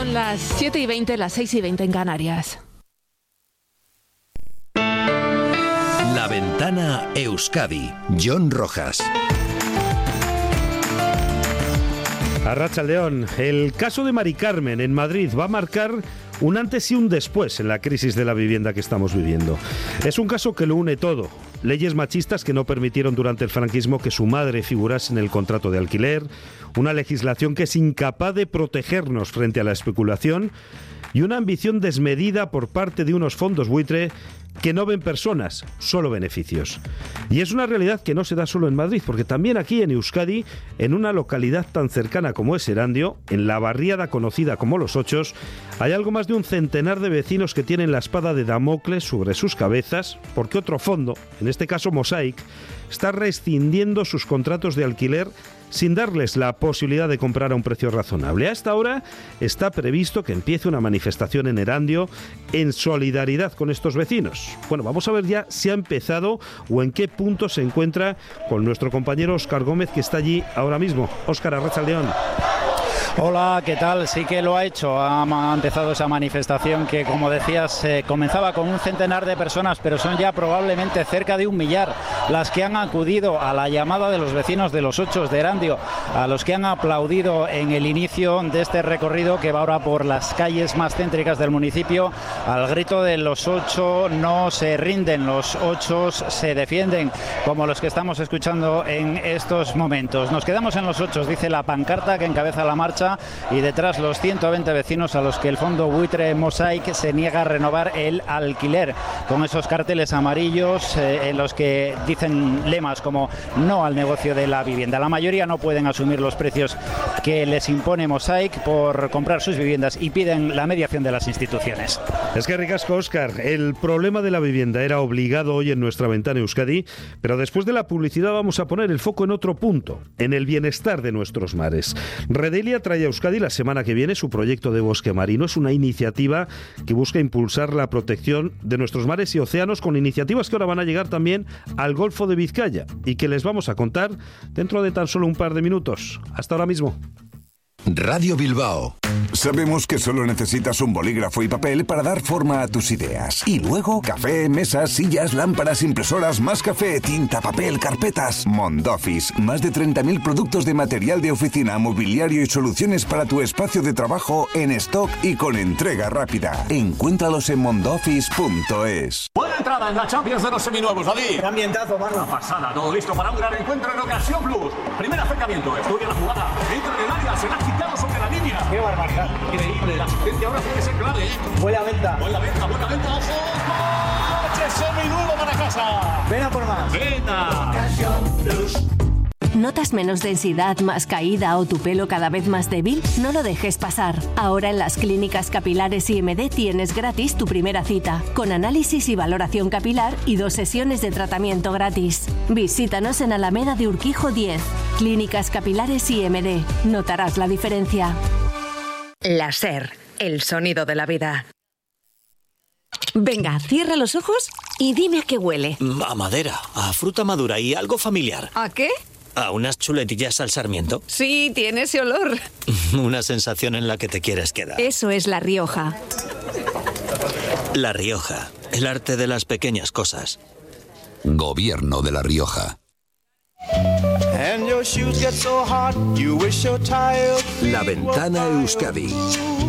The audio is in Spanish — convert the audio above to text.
Son las 7:20, las 6:20 en Canarias. La Ventana Euskadi. Jon Rojas. Arratsaldeon. El caso de Mari Carmen en Madrid va a marcar un antes y un después en la crisis de la vivienda que estamos viviendo. Es un caso que lo une todo. Leyes machistas que no permitieron durante el franquismo que su madre figurase en el contrato de alquiler, una legislación que es incapaz de protegernos frente a la especulación y una ambición desmedida por parte de unos fondos buitre que no ven personas, solo beneficios. Y es una realidad que no se da solo en Madrid, porque también aquí en Euskadi, en una localidad tan cercana como es Erandio, en la barriada conocida como Los Ochos, hay algo más de un centenar de vecinos que tienen la espada de Damocles sobre sus cabezas, porque otro fondo, en este caso Mosaic, está rescindiendo sus contratos de alquiler sin darles la posibilidad de comprar a un precio razonable. A esta hora está previsto que empiece una manifestación en Erandio en solidaridad con estos vecinos. Bueno, vamos a ver ya si ha empezado o en qué punto se encuentra con nuestro compañero Óscar Gómez, que está allí ahora mismo. Óscar, arratsaldeon. Hola, ¿qué tal? Sí que lo ha hecho. Ha empezado esa manifestación que, como decías, comenzaba con un centenar de personas, pero son ya probablemente cerca de 1 millar las que han acudido a la llamada de los vecinos de Los Ochos de Erandio, a los que han aplaudido en el inicio de este recorrido que va ahora por las calles más céntricas del municipio, al grito de Los Ochos no se rinden, Los Ochos se defienden, como los que estamos escuchando en estos momentos. Nos quedamos en Los Ochos, dice la pancarta que encabeza la marcha, y detrás los 120 vecinos a los que el fondo buitre Mosaic se niega a renovar el alquiler, con esos carteles amarillos en los que dicen lemas como no al negocio de la vivienda. La mayoría no pueden asumir los precios que les impone Mosaic por comprar sus viviendas y piden la mediación de las instituciones. Es que ricasco, Óscar. El problema de la vivienda era obligado hoy en nuestra ventana Euskadi, pero después de la publicidad vamos a poner el foco en otro punto, en el bienestar de nuestros mares. Redelia trae a Euskadi la semana que viene su proyecto de bosque marino. Es una iniciativa que busca impulsar la protección de nuestros mares y océanos, con iniciativas que ahora van a llegar también al Golfo de Vizcaya y que les vamos a contar dentro de tan solo un par de minutos. Hasta ahora mismo. Radio Bilbao. Sabemos que solo necesitas un bolígrafo y papel para dar forma a tus ideas. Y luego, café, mesas, sillas, lámparas, impresoras, más café, tinta, papel, carpetas. Mondoffice. Más de 30.000 productos de material de oficina, mobiliario y soluciones para tu espacio de trabajo en stock y con entrega rápida. Encuéntralos en mondoffice.es. Buena entrada en la Champions de los seminuevos, David. ¡Qué ambientazo, mano! Una pasada, todo listo para un gran encuentro en Ocasión Plus. Primer acercamiento, estudia la jugada. Entra en el área, será quitado sobre la línea. ¡Qué barbaridad! Increíble, la asistencia ahora tiene que ser clave, ¿eh? Buena venta. Buena venta, ojo. ¡Coche seminuevo para casa! Ven a por más. ¡Venta! Ocasión Plus. ¿Notas menos densidad, más caída o tu pelo cada vez más débil? No lo dejes pasar. Ahora en las clínicas capilares IMD tienes gratis tu primera cita, con análisis y valoración capilar y 2 sesiones de tratamiento gratis. Visítanos en Alameda de Urquijo 10. Clínicas capilares IMD. Notarás la diferencia. La SER, el sonido de la vida. Venga, cierra los ojos y dime a qué huele. A madera, a fruta madura y algo familiar. ¿A qué? A unas chuletillas al sarmiento. Sí, tiene ese olor. Una sensación en la que te quieres quedar. Eso es La Rioja. La Rioja, el arte de las pequeñas cosas. Gobierno de La Rioja. La Ventana Euskadi.